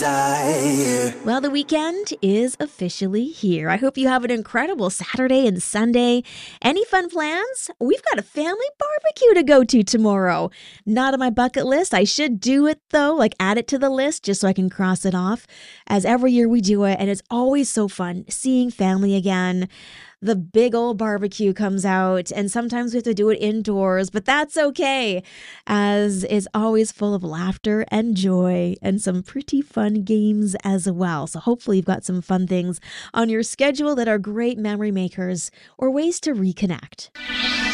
Well, the weekend is officially here. I hope you have an incredible Saturday and Sunday. Any fun plans? We've got a family barbecue to go to tomorrow. Not on my bucket list. I should do it though, like add it to the list just so I can cross it off. As every year we do it, and it's always so fun seeing family again. The big old barbecue comes out, and sometimes we have to do it indoors, but that's okay, as it's always full of laughter and joy and some pretty fun games as well. So hopefully you've got some fun things on your schedule that are great memory makers or ways to reconnect.